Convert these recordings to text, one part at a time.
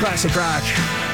Classic rock.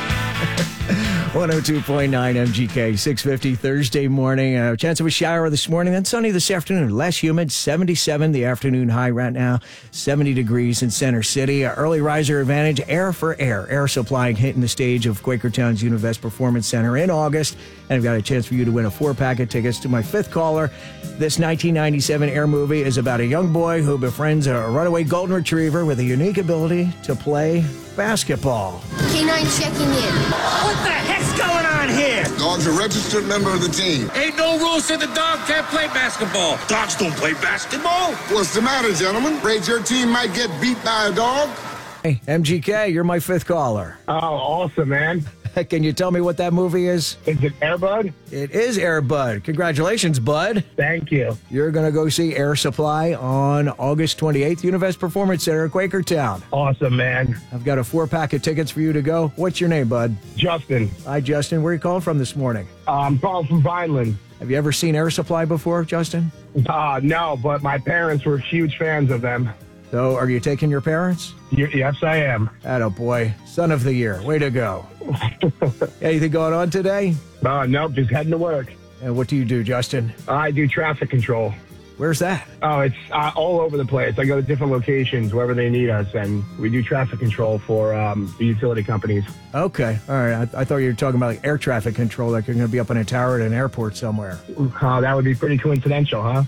102.9 MGK, 6:50 Thursday morning. A chance of a shower this morning, then sunny this afternoon. Less humid, 77 the afternoon high right now, 70 degrees in Center City. Early riser advantage, Air for Air. Air Supply hitting the stage of Quakertown's Univest Performance Center in August. And I've got a chance for you to win a 4-pack of tickets to my fifth caller. This 1997 Air movie is about a young boy who befriends a runaway golden retriever with a unique ability to play basketball. K9 checking in. What the heck's going on here? Dog's a registered member of the team. Ain't no rules said the dog can't play basketball. Dogs don't play basketball. What's the matter, gentlemen? Afraid your team might get beat by a dog? Hey, MGK, you're my fifth caller. Oh, awesome, man. Can you tell me what that movie is? Is it Air Bud? It is Air Bud. Congratulations, Bud. Thank you. You're going to go see Air Supply on August 28th, Univest Performance Center in Quakertown. Awesome, man. I've got a 4-pack of tickets for you to go. What's your name, Bud? Justin. Hi, Justin. Where are you calling from this morning? I'm calling from Vineland. Have you ever seen Air Supply before, Justin? No, but my parents were huge fans of them. So, are you taking your parents? Yes, I am. Attaboy. Son of the year. Way to go. Anything going on today? Nope, just heading to work. And what do you do, Justin? I do traffic control. Where's that? Oh, it's all over the place. I go to different locations wherever they need us, and we do traffic control for the utility companies. Okay. All right. I thought you were talking about like air traffic control, like you're going to be up in a tower at an airport somewhere. Oh, that would be pretty coincidental, huh?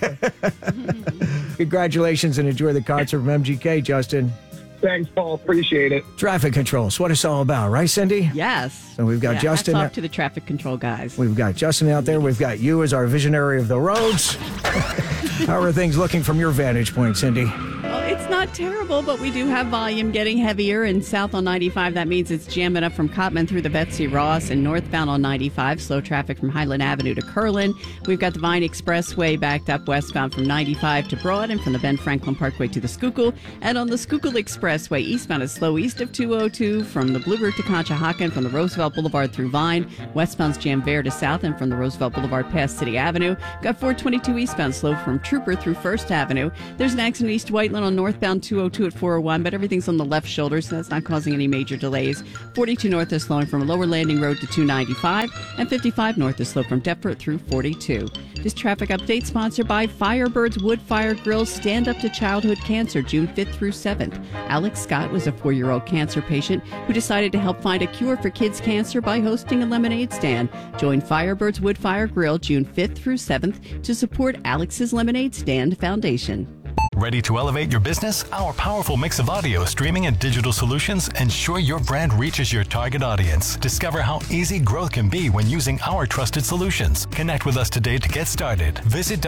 Congratulations and enjoy the concert from MGK, Justin. Thanks, Paul. Appreciate it. Traffic control. That's what it's all about, right, Cindy? Yes. So we've got Justin. Hats off to the traffic control guys. We've got Justin out there. We've got you as our visionary of the roads. How are things looking from your vantage point, Cindy? Well, it's not terrible, but we do have volume getting heavier. And south on 95, that means it's jamming up from Cotman through the Betsy Ross, and northbound on 95, slow traffic from Highland Avenue to Curlin. We've got the Vine Expressway backed up westbound from 95 to Broad and from the Ben Franklin Parkway to the Schuylkill. And on the Schuylkill Expressway, eastbound is slow east of 202 from the Blue Route to Conshohocken, from the Roosevelt Boulevard through Vine. Westbound's jammed bare to south and from the Roosevelt Boulevard past City Avenue. Got 422 eastbound slow from Trooper through First Avenue. There's an accident east Whiteland on northbound 202 at 401, but everything's on the left shoulder, so that's not causing any major delays. 42 north is slowing from Lower Landing Road to 295, and 55 north is slow from Deptford through 42. This traffic update sponsored by Firebird's Wood Fire Grill's Stand Up to Childhood Cancer, June 5th through 7th. Alex Scott was a 4-year-old cancer patient who decided to help find a cure for kids' cancer by hosting a lemonade stand. Join Firebird's Wood Fire Grill June 5th through 7th to support Alex's Lemonade Stand Foundation. Ready to elevate your business? Our powerful mix of audio, streaming, and digital solutions ensure your brand reaches your target audience. Discover how easy growth can be when using our trusted solutions. Connect with us today to get started. Visit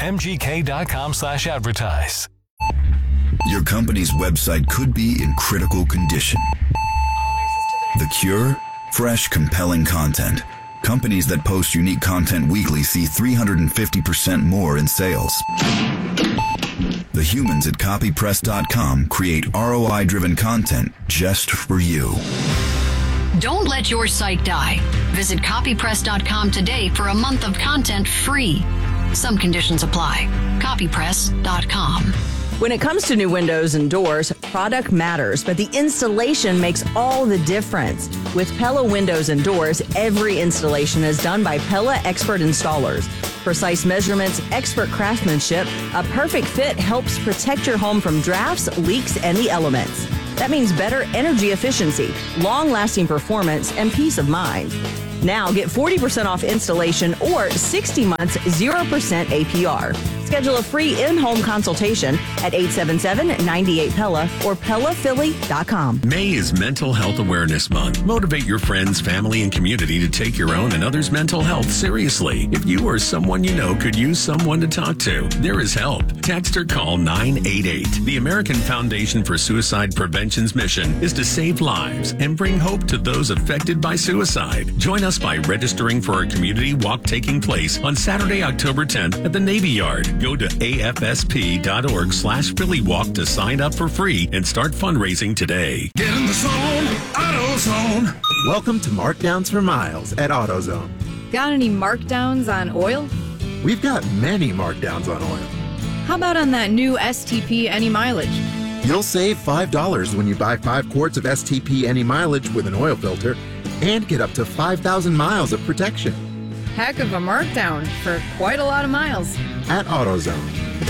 WMGK.com/advertise. Your company's website could be in critical condition. The cure? Fresh, compelling content. Companies that post unique content weekly see 350% more in sales. The humans at copypress.com create ROI-driven content just for you. Don't let your site die. Visit copypress.com today for a month of content free. Some conditions apply. Copypress.com. When it comes to new windows and doors, product matters, but the installation makes all the difference. With Pella Windows and Doors, every installation is done by Pella expert installers. Precise measurements, expert craftsmanship, a perfect fit helps protect your home from drafts, leaks, and the elements. That means better energy efficiency, long-lasting performance, and peace of mind. Now get 40% off installation or 60 months 0% APR. Schedule a free in-home consultation at 877-98-PELLA or PellaPhilly.com. May is Mental Health Awareness Month. Motivate your friends, family, and community to take your own and others' mental health seriously. If you or someone you know could use someone to talk to, there is help. Text or call 988. The American Foundation for Suicide Prevention's mission is to save lives and bring hope to those affected by suicide. Join us by registering for our community walk taking place on Saturday, October 10th at the Navy Yard. Go to afsp.org/Philly Walk to sign up for free and start fundraising today. Get in the zone, AutoZone. Welcome to Markdowns for Miles at AutoZone. Got any markdowns on oil? We've got many markdowns on oil. How about on that new STP Any Mileage? You'll save $5 when you buy 5 quarts of STP Any Mileage with an oil filter and get up to 5,000 miles of protection. Heck of a markdown for quite a lot of miles. At AutoZone.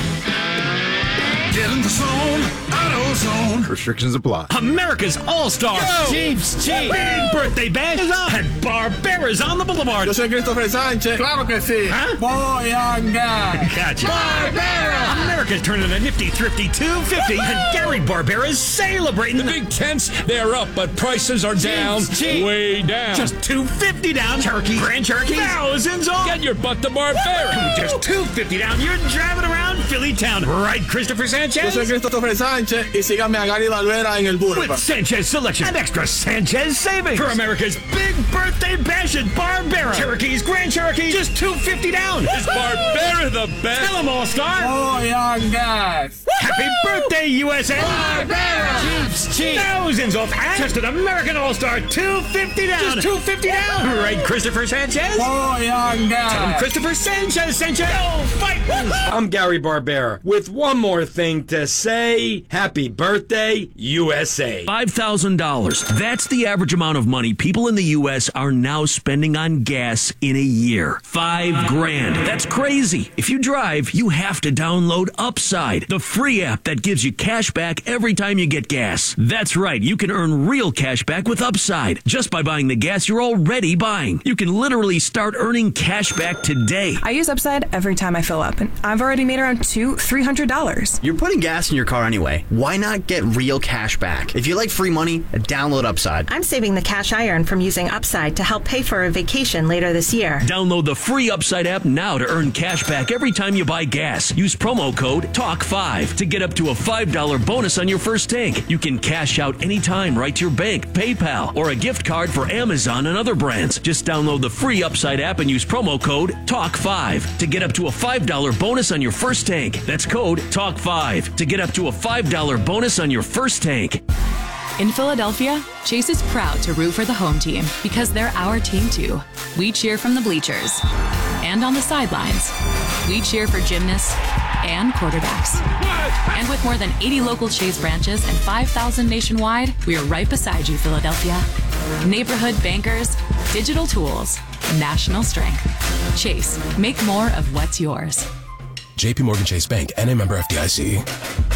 Get in the zone, AutoZone. Restrictions apply. America's All-Star Jeeps. Big Birthday Bash is on. And Barbera's on the boulevard. Yo soy Christopher Sánchez. Claro que sí. Huh? Voy a gas. Gotcha. Barbera! America's turning a nifty, thrifty 250. And Gary Barbera's celebrating. The big tents, they're up, but prices are down. Way down. Just $250 down. Turkey, Grand Cherokee, thousands off. Get your butt to Barbera. Just $250 down. You're driving around Philly town. Right, Christopher Sánchez? Yo soy Christopher Sánchez y síganme a Gary Barbera en el Boulevard. With Sanchez Selection and extra Sanchez savings. For America's big birthday bash at Barbera. Cherokees, Grand Cherokee, just $250 down. Is Barbera the best? Tell them, All-Star. Voy a gas. Happy birthday, USA. Barbera! Jeeps. Thousands off. Just an American All-Star, $250 down. Just $250 down. Right, Christopher Sanchez? Voy a gas. Tell them Christopher Sanchez. Go fight. I'm Gary Barbera with one more thing to say. Happy birthday, USA. $5,000. That's the average amount of money people in the U.S. are now spending on gas in a year. $5,000. That's crazy. If you drive, you have to download Upside, the free app that gives you cash back every time you get gas. That's right. You can earn real cash back with Upside just by buying the gas you're already buying. You can literally start earning cash back today. I use Upside every time I fill up, and I've already made around $200-$300. You're putting gas in your car anyway. Why not get real cash back? If you like free money, download Upside. I'm saving the cash I earn from using Upside to help pay for a vacation later this year. Download the free Upside app now to earn cash back every time you buy gas. Use promo code TALK5 to get up to a $5 bonus on your first tank. You can cash out anytime right to your bank, PayPal, or a gift card for Amazon and other brands. Just download the free Upside app and use promo code TALK5 to get up to a $5 bonus on your first tank. That's code TALK5 to get up to a $5 bonus on your first tank. In Philadelphia, Chase is proud to root for the home team because they're our team too. We cheer from the bleachers and on the sidelines. We cheer for gymnasts and quarterbacks. And with more than 80 local Chase branches and 5,000 nationwide, we are right beside you, Philadelphia. Neighborhood bankers, digital tools, national strength. Chase, make more of what's yours. JP Morgan Chase Bank, N.A. member FDIC.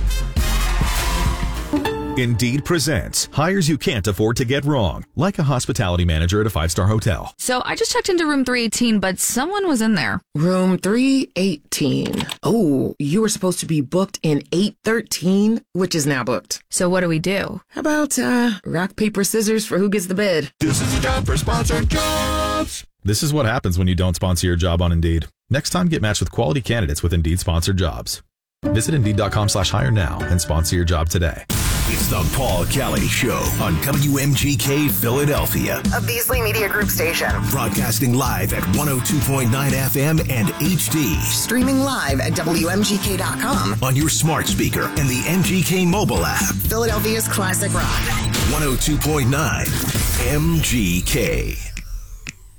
Indeed presents hires you can't afford to get wrong, like a hospitality manager at a 5-star hotel. So I just checked into room 318, but someone was in there. Room 318. Oh, you were supposed to be booked in 813, which is now booked. So what do we do? How about rock, paper, scissors for who gets the bid? This is a job for sponsored jobs. This is what happens when you don't sponsor your job on Indeed. Next time, get matched with quality candidates with Indeed sponsored jobs. Visit Indeed.com/hire now and sponsor your job today. It's the Paul Kelly Show on WMGK Philadelphia, a Beasley Media Group station. Broadcasting live at 102.9 FM and HD. Streaming live at WMGK.com. On your smart speaker and the MGK mobile app. Philadelphia's classic rock. 102.9 MGK.